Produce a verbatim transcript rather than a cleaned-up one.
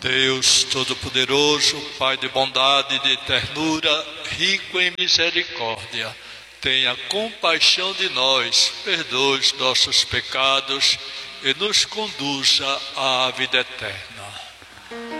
Deus Todo-Poderoso, Pai de bondade e de ternura, rico em misericórdia, tenha compaixão de nós, perdoe os nossos pecados e nos conduza à vida eterna.